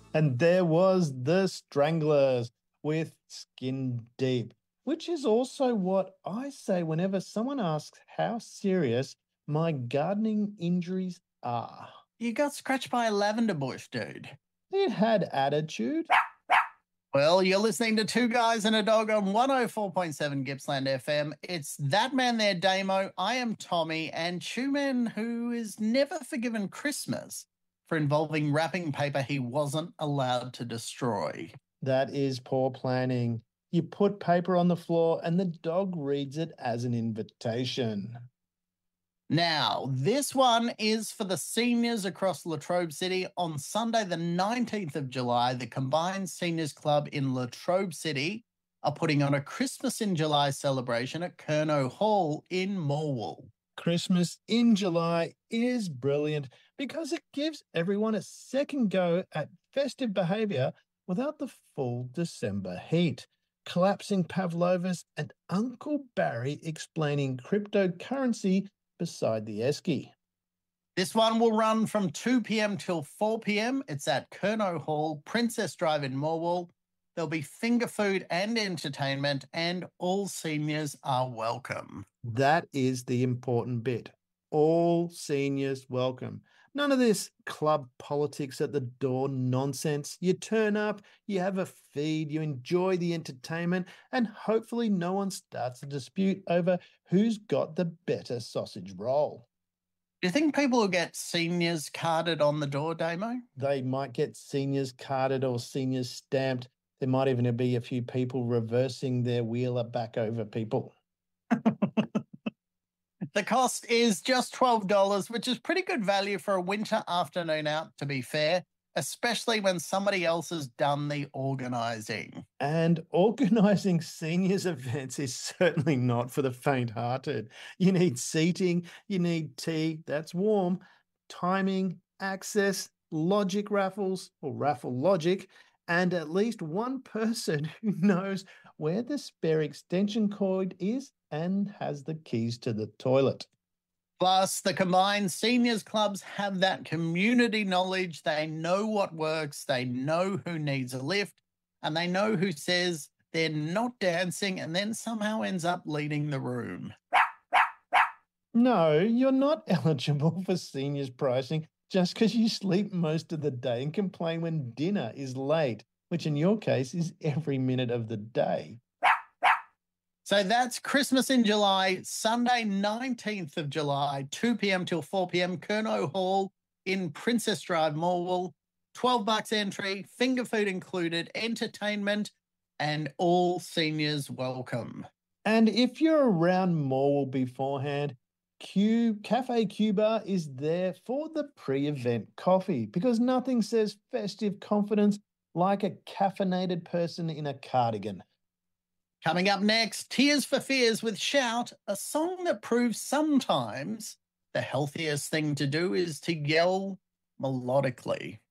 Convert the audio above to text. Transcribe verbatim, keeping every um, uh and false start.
And there was The Stranglers with Skin Deep, which is also what I say whenever someone asks how serious my gardening injuries are. You got scratched by a lavender bush, dude. It had attitude. Well, you're listening to Two Guys and a Dog on one oh four point seven Gippsland F M. It's That Man There, Damo. I am Tommy, and Shoeman, who is never forgiven Christmas for involving wrapping paper he wasn't allowed to destroy. That is poor planning. You put paper on the floor and the dog reads it as an invitation. Now, this one is for the seniors across Latrobe City. On Sunday, the nineteenth of July, the Combined Seniors Club in Latrobe City are putting on a Christmas in July celebration at Kerno Hall in Morwell. Christmas in July is brilliant because it gives everyone a second go at festive behaviour without the full December heat. Collapsing Pavlovas and Uncle Barry explaining cryptocurrency beside the esky. This one will run from two p.m. till four p.m. It's at Kerno Hall, Princess Drive in Morwell. There'll be finger food and entertainment, and all seniors are welcome. That is the important bit. All seniors welcome. None of this club politics at the door nonsense. You turn up, you have a feed, you enjoy the entertainment, and hopefully no one starts a dispute over who's got the better sausage roll. Do you think people will get seniors carded on the door, Damo? They might get seniors carded or seniors stamped. There might even be a few people reversing their wheeler back over people. The cost is just twelve dollars, which is pretty good value for a winter afternoon out, to be fair, especially when somebody else has done the organising. And organising seniors events is certainly not for the faint-hearted. You need seating, you need tea that's warm, timing, access, logic raffles or raffle logic, and at least one person who knows where the spare extension cord is and has the keys to the toilet. Plus, the Combined Seniors Clubs have that community knowledge. They know what works, they know who needs a lift, and they know who says they're not dancing and then somehow ends up leading the room. No, you're not eligible for seniors pricing just because you sleep most of the day and complain when dinner is late, which in your case is every minute of the day. So that's Christmas in July, Sunday nineteenth of July, two p.m. till four p.m, Kerno Hall in Princess Drive, Morwell. twelve bucks entry, finger food included, entertainment, and all seniors welcome. And if you're around Morwell beforehand, Q Cafe Cuba is there for the pre-event coffee because nothing says festive confidence like a caffeinated person in a cardigan. Coming up next, Tears for Fears with Shout, a song that proves sometimes the healthiest thing to do is to yell melodically.